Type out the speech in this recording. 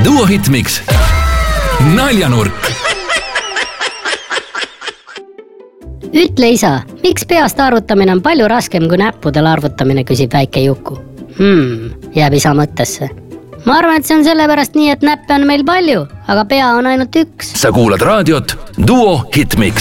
Duo Hitmix naljanurk. Ütle isa, miks peast arvutamine on palju raskem kui näppudel arvutamine, küsib väike Juku. Jääb isa mõttesse. Ma arvan, et see on sellepärast nii, et näppe on meil palju, aga pea on ainult üks. Sa kuulad raadiot Duo Hitmix.